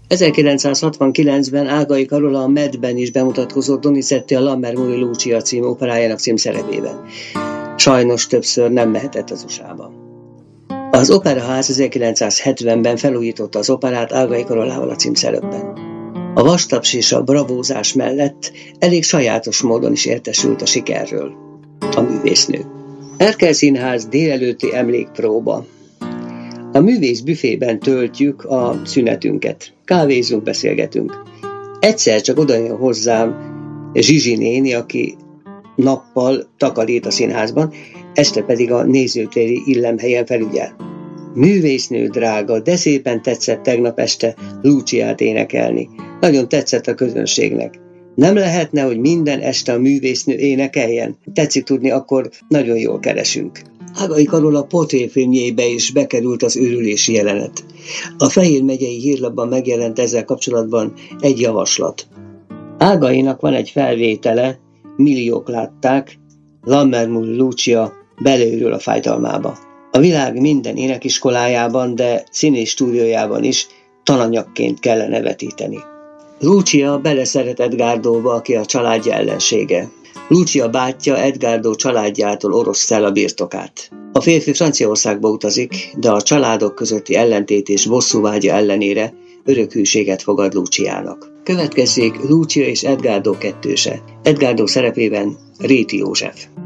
1969-ben Ágai Karola a Medben is bemutatkozott Donizetti a Lammermoor Lucia című operájának címszerepében. Sajnos többször nem mehetett az USA-ba. Az Operaház 1970-ben felújította az operát Ágai Karolával a címszerepben. A vastaps és a bravózás mellett elég sajátos módon is értesült a sikerről a művésznő. Erkel Színház délelőtti emlékpróba. A művész büfében töltjük a szünetünket. Kávézunk, beszélgetünk. Egyszer csak odajön hozzám Zsizsi néni, aki nappal takarít a színházban, este pedig a nézőtéri illemhelyen felügyel. Művésznő drága, de szépen tetszett tegnap este Luciát énekelni. Nagyon tetszett a közönségnek. Nem lehetne, hogy minden este a művésznő énekeljen? Tetszik tudni, akkor nagyon jól keresünk. Ágai Karola portréfilmjébe is bekerült az őrülési jelenet. A Fehér megyei hírlapban megjelent ezzel kapcsolatban egy javaslat. Ágainak van egy felvétele, milliók látták, Lammermoor Lucia belőről a fájdalmába. A világ minden énekiskolájában, de színész stúdiójában is tananyagként kellene vetíteni. Lucia beleszeret Edgárdóba, aki a családja ellensége. Lucia bátyja Edgárdó családjától oroszszel a birtokát. A férfi Franciaországba utazik, de a családok közötti ellentét és bosszúvágya ellenére örök hűséget fogad Luciának. Következzék Lucia és Edgárdó kettőse. Edgárdó szerepében Réti József.